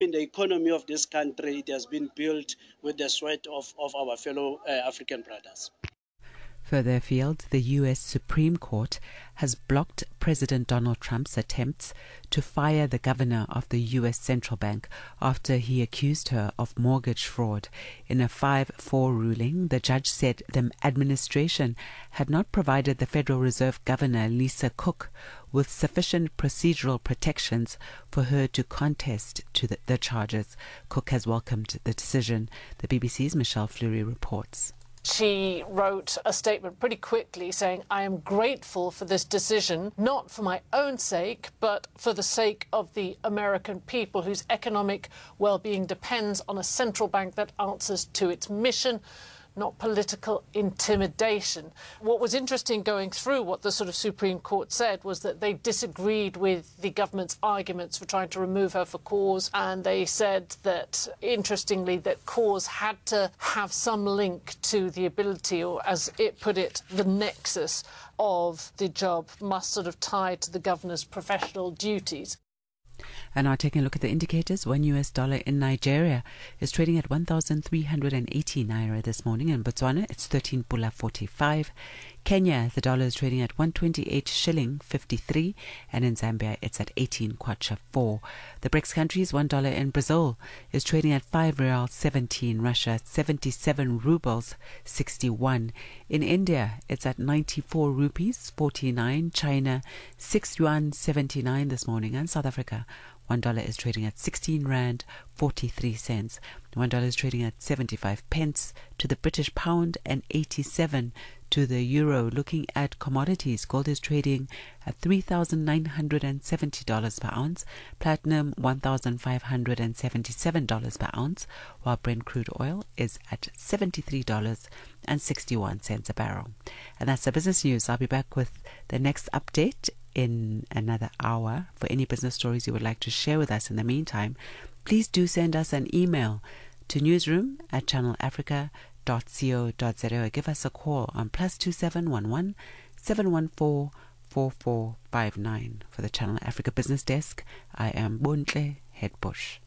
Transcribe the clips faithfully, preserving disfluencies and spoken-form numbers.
in the economy of this country, it has been built with the sweat of, of our fellow uh, African brothers. Further afield, the U S Supreme Court has blocked President Donald Trump's attempts to fire the governor of the U S Central Bank after he accused her of mortgage fraud. In a five four ruling, the judge said the administration had not provided the Federal Reserve Governor, Lisa Cook, with sufficient procedural protections for her to contest to the, the charges. Cook has welcomed the decision. The B B C's Michelle Fleury reports. She wrote a statement pretty quickly saying, I am grateful for this decision, not for my own sake, but for the sake of the American people whose economic well-being depends on a central bank that answers to its mission, not political intimidation. What was interesting going through what the sort of Supreme Court said was that they disagreed with the government's arguments for trying to remove her for cause, and they said that, interestingly, that cause had to have some link to the ability, or as it put it, the nexus of the job must sort of tie to the governor's professional duties. And now taking a look at the indicators, one U S dollar in Nigeria is trading at one thousand three hundred eighty naira this morning. In Botswana, it's thirteen pula forty-five. Kenya, the dollar is trading at one twenty-eight shilling fifty-three, and in Zambia, it's at eighteen kwacha four. The BRICS countries, one dollar in Brazil is trading at five real seventeen. Russia, seventy-seven rubles sixty-one. In India, it's at ninety-four rupees forty-nine. China, six yuan seventy-nine this morning, and South Africa, one dollar is trading at sixteen rand forty-three cents. One dollar is trading at seventy-five pence to the British pound and eighty-seven to the euro. Looking at commodities, gold is trading at three thousand nine hundred seventy dollars per ounce, platinum one thousand five hundred seventy-seven dollars per ounce, while Brent crude oil is at seventy-three dollars and sixty-one cents a barrel. And that's the business news. I'll be back with the next update in another hour. For any business stories you would like to share with us in the meantime, please do send us an email to newsroom at channel africa dot co dot za or give us a call on plus two seven one one seven one four four four five nine. For the Channel Africa Business Desk, I am Bontle Headbush.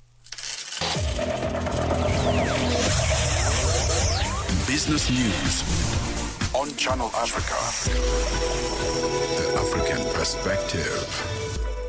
Business News on Channel Africa. The African Perspective.